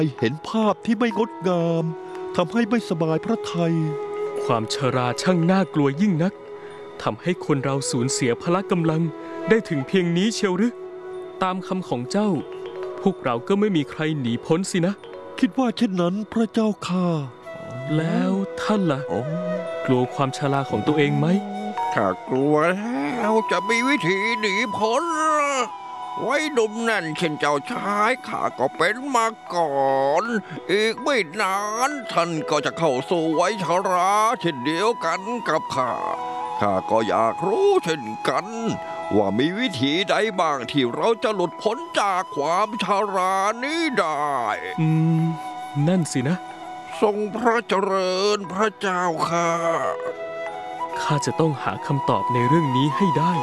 เห็นภาพที่ไม่งดงามทำให้ไม่สบายพระทัยความชราช่างน่ากลัวยิ่งนักทำให้คนเราสูญเสียพละกำลังได้ถึงเพียงนี้เชียวหรือตามคำของเจ้าพวกเราก็ไม่มีใครหนีพ้นสินะคิดว่าเช่นนั้นพระเจ้าค่ะแล้วท่านล่ะกลัวความชราของตัวเองไหมถ้ากลัวแล้วจะมีวิธีหนีพ้นไว้หนุ่มนั่นเช่นเจ้าชายข้าก็เป็นมาก่อนอีกไม่นานท่านก็จะเข้าสู่วัยชราเช่นเดียวกันกับข้าก็อยากรู้เช่นกันว่ามีวิธีใดบ้างที่เราจะหลุดพ้นจากความชรานี้ได้นั่นสินะทรงพระเจริญพระเจ้าค่ะข้าจะต้องหาคำตอบในเรื่องนี้ให้ได้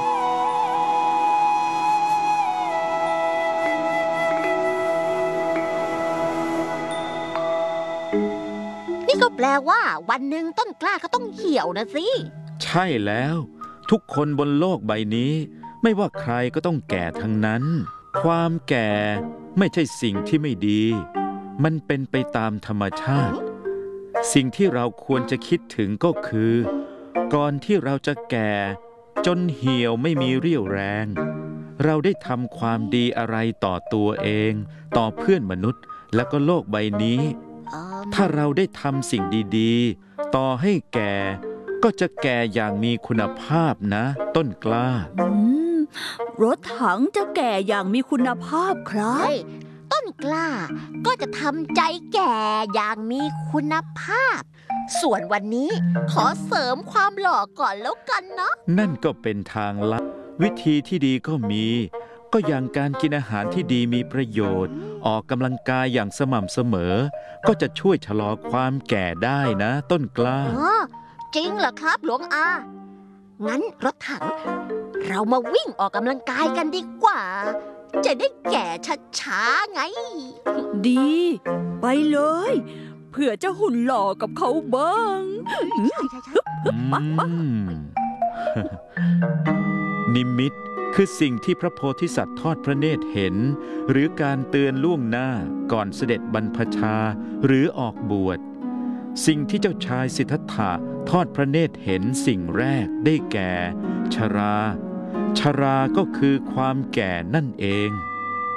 นี่ก็แปลว่าวันหนึ่งต้นกล้าก็ต้องเหี่ยวนะสิใช่แล้วทุกคนบนโลกใบนี้ไม่ว่าใครก็ต้องแก่ทั้งนั้นความแก่ไม่ใช่สิ่งที่ไม่ดีมันเป็นไปตามธรรมชาติสิ่งที่เราควรจะคิดถึงก็คือก่อนที่เราจะแก่จนเหี่ยวไม่มีเรี่ยวแรงเราได้ทำความดีอะไรต่อตัวเองต่อเพื่อนมนุษย์และก็โลกใบนี้ถ้าเราได้ทำสิ่งดีๆต่อให้แก่ก็จะแก่อย่างมีคุณภาพนะต้นกล้ารถถังจะแก่อย่างมีคุณภาพครับต้นกล้าก็จะทำใจแก่อย่างมีคุณภาพส่วนวันนี้ขอเสริมความหล่อก่อนแล้วกันเนาะนั่นก็เป็นทางลัดวิธีที่ดีก็มีก็อย่างการกินอาหารที่ดีมีประโยชน์ออกกำลังกายอย่างสม่ำเสมอก็จะช่วยชะลอความแก่ได้นะต้นกล้าจริงเหรอครับหลวงอางั้นรถถังเรามาวิ่งออกกำลังกายกันดีกว่าจะได้แก่ช้าๆไงดีไปเลยเผื่อจะหุ่นหล่อกับเขาบ้างนิมิตคือสิ่งที่พระโพธิสัตว์ทอดพระเนตรเห็นหรือการเตือนล่วงหน้าก่อนเสด็จบรรพชาหรือออกบวชสิ่งที่เจ้าชายสิทธัตถะทอดพระเนตรเห็นสิ่งแรกได้แก่ชราก็คือความแก่นั่นเอง